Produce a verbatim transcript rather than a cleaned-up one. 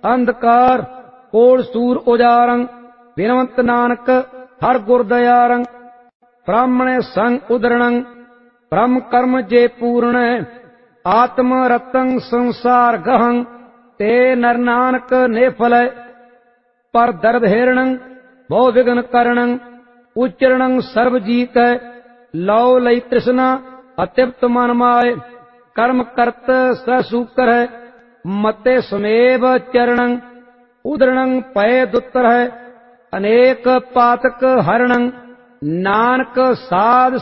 अंधकार कोड़ सूर उजारं विनवंत नानक हर गुर दयारं ब्राह्मण संग उदरणं ब्रह्म कर्म जे पूर्ण आत्म रतंग संसार गहं ते नर नानक नेफल पर दर्द हेरणं बहु विघ्न करणं उच्चरणं सर्व जीत लौ लई तृष्णा अतिप्त मन माय कर्म करत ससूकर है मते समेव चरणं उदरणं पय दुत्तर है अनेक पातक हरणं नानक साध